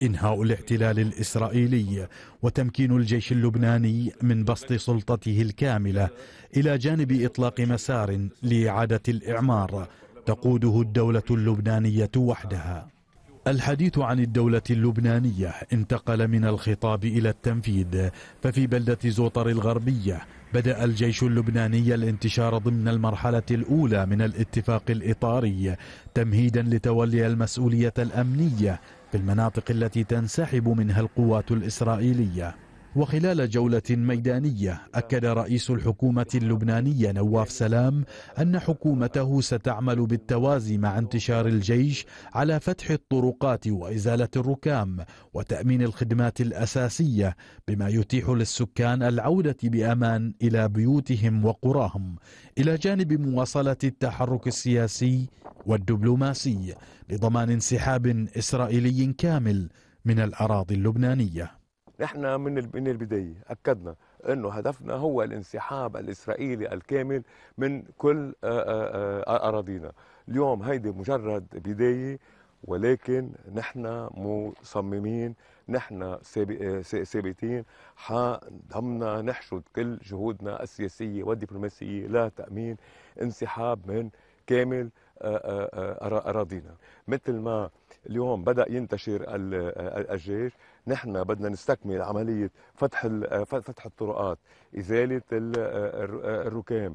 إنهاء الاحتلال الإسرائيلي وتمكين الجيش اللبناني من بسط سلطته الكاملة إلى جانب إطلاق مسار لإعادة الإعمار تقوده الدولة اللبنانية وحدها. الحديث عن الدولة اللبنانية انتقل من الخطاب إلى التنفيذ، ففي بلدة زوطر الغربية بدأ الجيش اللبناني الانتشار ضمن المرحلة الأولى من الاتفاق الإطاري تمهيدا لتولي المسؤولية الأمنية في المناطق التي تنسحب منها القوات الإسرائيلية. وخلال جولة ميدانية أكد رئيس الحكومة اللبنانية نواف سلام أن حكومته ستعمل بالتوازي مع انتشار الجيش على فتح الطرقات وإزالة الركام وتأمين الخدمات الأساسية بما يتيح للسكان العودة بأمان إلى بيوتهم وقراهم، إلى جانب مواصلة التحرك السياسي والدبلوماسي لضمان انسحاب إسرائيلي كامل من الأراضي اللبنانية. نحن من البداية أكدنا أنه هدفنا هو الانسحاب الإسرائيلي الكامل من كل أراضينا. اليوم هيدي مجرد بداية، ولكن نحن مصممين، نحن ثابتين، حضمنا نحشد كل جهودنا السياسية والدبلوماسية لتأمين انسحاب من كامل أراضينا. مثل ما اليوم بدأ ينتشر الجيش، نحن بدنا نستكمل عملية فتح الطرقات، إزالة الركام،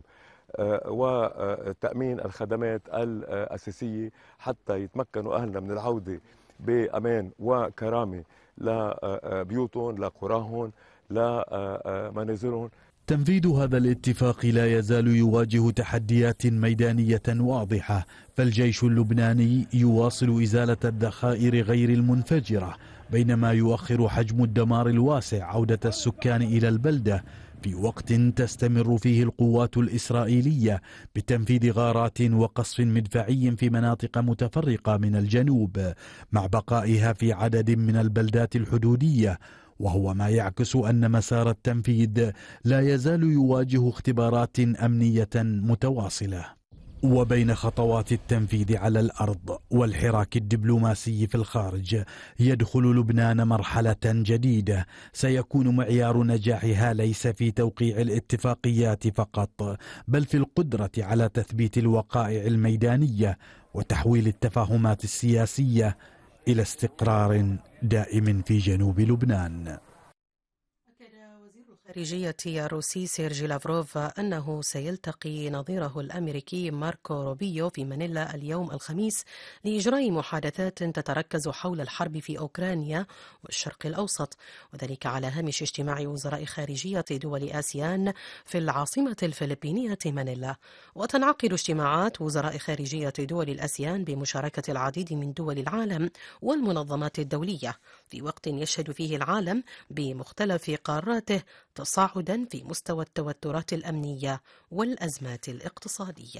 وتأمين الخدمات الأساسية حتى يتمكنوا أهلنا من العودة بأمان وكرامة لبيوتهم، لقراهم، لمنازلهم. تنفيذ هذا الاتفاق لا يزال يواجه تحديات ميدانية واضحة، فالجيش اللبناني يواصل إزالة الذخائر غير المنفجرة، بينما يؤخر حجم الدمار الواسع عودة السكان إلى البلدة في وقت تستمر فيه القوات الإسرائيلية بتنفيذ غارات وقصف مدفعي في مناطق متفرقة من الجنوب، مع بقائها في عدد من البلدات الحدودية، وهو ما يعكس أن مسار التنفيذ لا يزال يواجه اختبارات أمنية متواصلة. وبين خطوات التنفيذ على الأرض والحراك الدبلوماسي في الخارج، يدخل لبنان مرحلة جديدة سيكون معيار نجاحها ليس في توقيع الاتفاقيات فقط، بل في القدرة على تثبيت الوقائع الميدانية وتحويل التفاهمات السياسية إلى استقرار دائم في جنوب لبنان. الخارجية الروسي سيرجي لافروف أنه سيلتقي نظيره الأمريكي ماركو روبيو في مانيلا اليوم الخميس لإجراء محادثات تتركز حول الحرب في أوكرانيا والشرق الأوسط، وذلك على هامش اجتماع وزراء خارجية دول آسيان في العاصمة الفلبينية مانيلا. وتنعقد اجتماعات وزراء خارجية دول الآسيان بمشاركة العديد من دول العالم والمنظمات الدولية في وقت يشهد فيه العالم بمختلف قاراته تصاعدا في مستوى التوترات الأمنية والأزمات الاقتصادية.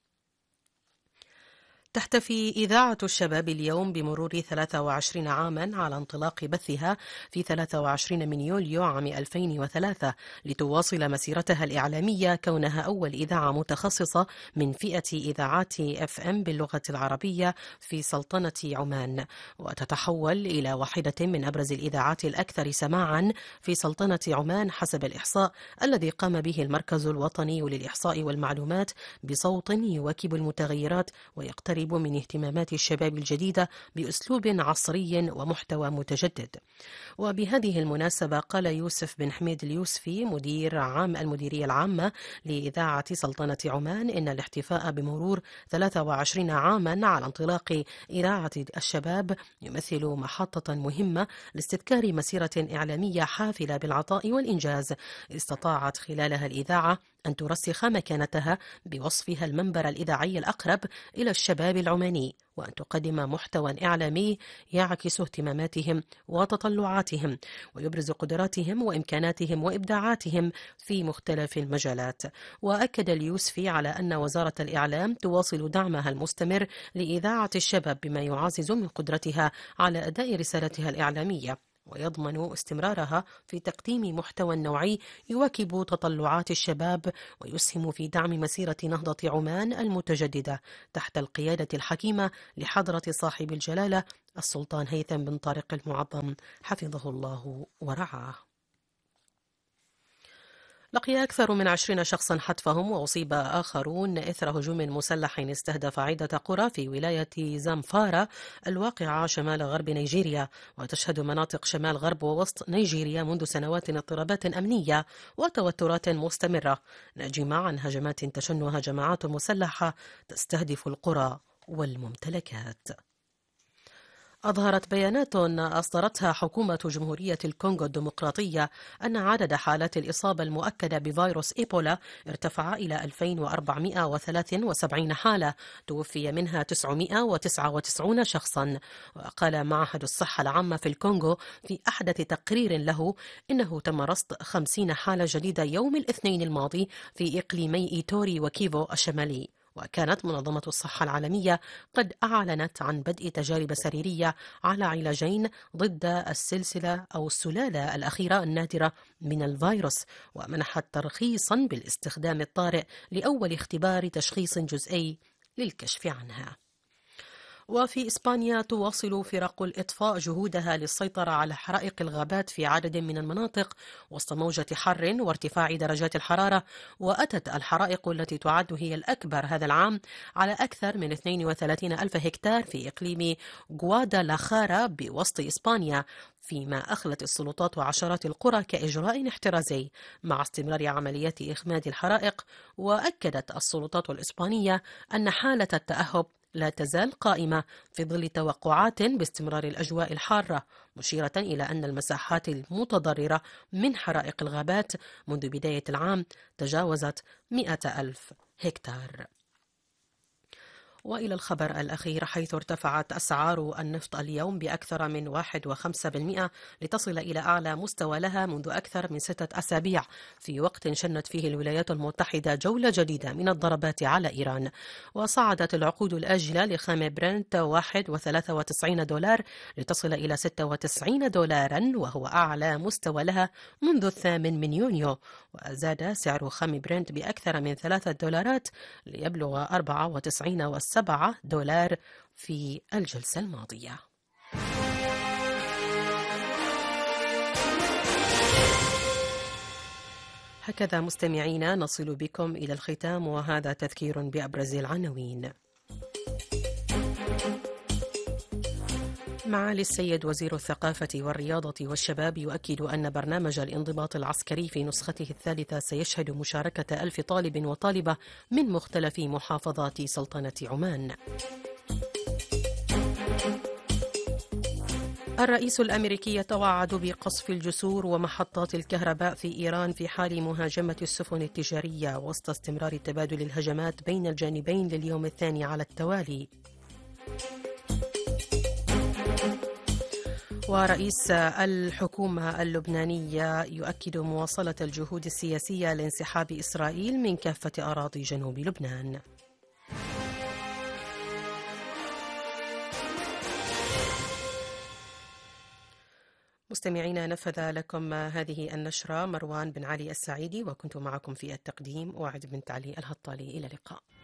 تحتفي إذاعة الشباب اليوم بمرور 23 عاما على انطلاق بثها في 23 من يوليو عام 2003 لتواصل مسيرتها الإعلامية كونها أول إذاعة متخصصة من فئة إذاعات FM باللغة العربية في سلطنة عمان، وتتحول إلى واحدة من أبرز الإذاعات الأكثر سماعا في سلطنة عمان حسب الإحصاء الذي قام به المركز الوطني للإحصاء والمعلومات، بصوت يواكب المتغيرات ويقترب من اهتمامات الشباب الجديدة بأسلوب عصري ومحتوى متجدد. وبهذه المناسبة قال يوسف بن حميد اليوسفي مدير عام المديرية العامة لإذاعة سلطنة عمان إن الاحتفاء بمرور 23 عاما على انطلاق إذاعة الشباب يمثل محطة مهمة لاستذكار مسيرة إعلامية حافلة بالعطاء والإنجاز استطاعت خلالها الإذاعة أن ترسخ مكانتها بوصفها المنبر الإذاعي الأقرب إلى الشباب العماني، وأن تقدم محتوى إعلامي يعكس اهتماماتهم وتطلعاتهم ويبرز قدراتهم وإمكاناتهم وإبداعاتهم في مختلف المجالات. وأكد اليوسفي على أن وزارة الإعلام تواصل دعمها المستمر لإذاعة الشباب بما يعزز من قدرتها على أداء رسالتها الإعلامية، ويضمن استمرارها في تقديم محتوى نوعي يواكب تطلعات الشباب ويسهم في دعم مسيرة نهضة عمان المتجددة تحت القيادة الحكيمة لحضرة صاحب الجلالة السلطان هيثم بن طارق المعظم حفظه الله ورعاه. لقي أكثر من 20 شخصا حتفهم وأصيب آخرون إثر هجوم مسلح استهدف عدة قرى في ولاية زامفارا الواقعة شمال غرب نيجيريا. وتشهد مناطق شمال غرب ووسط نيجيريا منذ سنوات اضطرابات أمنية وتوترات مستمرة ناجمة عن هجمات تشنها جماعات مسلحة تستهدف القرى والممتلكات. أظهرت بيانات أصدرتها حكومة جمهورية الكونغو الديمقراطية أن عدد حالات الإصابة المؤكدة بفيروس إيبولا ارتفع إلى 2473 حالة، توفي منها 999 شخصا. وقال معهد الصحة العامة في الكونغو في أحدث تقرير له إنه تم رصد 50 حالة جديدة يوم الاثنين الماضي في إقليمي إيتوري وكيفو الشمالي. وكانت منظمة الصحة العالمية قد أعلنت عن بدء تجارب سريرية على علاجين ضد السلالة الأخيرة النادرة من الفيروس، ومنحت ترخيصا بالاستخدام الطارئ لأول اختبار تشخيص جزئي للكشف عنها. وفي إسبانيا تواصل فرق الإطفاء جهودها للسيطرة على حرائق الغابات في عدد من المناطق وسط موجة حر وارتفاع درجات الحرارة. وأتت الحرائق التي تعد هي الأكبر هذا العام على أكثر من 32 ألف هكتار في إقليم غوادالاخارا بوسط إسبانيا، فيما أخلت السلطات عشرات القرى كإجراء احترازي مع استمرار عمليات إخماد الحرائق. وأكدت السلطات الإسبانية أن حالة التأهب لا تزال قائمة في ظل توقعات باستمرار الأجواء الحارة، مشيرة إلى أن المساحات المتضررة من حرائق الغابات منذ بداية العام تجاوزت 100,000 هكتار. وإلى الخبر الأخير، حيث ارتفعت أسعار النفط اليوم بأكثر من 1.5% لتصل إلى أعلى مستوى لها منذ أكثر من 6 أسابيع، في وقت شنت فيه الولايات المتحدة جولة جديدة من الضربات على إيران. وصعدت العقود الآجلة لخام برنت 1.93 دولار لتصل إلى 96 دولارا، وهو أعلى مستوى لها منذ 8 يونيو. وزاد سعر خام برنت بأكثر من 3 دولارات ليبلغ 94.7 دولار في الجلسة الماضية. هكذا مستمعينا نصل بكم إلى الختام، وهذا تذكير بأبرز العناوين. معالي السيد وزير الثقافة والرياضة والشباب يؤكد أن برنامج الانضباط العسكري في نسخته الثالثة سيشهد مشاركة 1000 طالب وطالبة من مختلف محافظات سلطنة عمان. الرئيس الأمريكي يتوعد بقصف الجسور ومحطات الكهرباء في إيران في حال مهاجمة السفن التجارية وسط استمرار تبادل الهجمات بين الجانبين لليوم الثاني على التوالي. ورئيس الحكومة اللبنانية يؤكد مواصلة الجهود السياسية لانسحاب إسرائيل من كافة أراضي جنوب لبنان. مستمعينا، نفذ لكم هذه النشرة مروان بن علي السعيدي، وكنت معكم في التقديم وعد بن علي الهطالي. إلى اللقاء.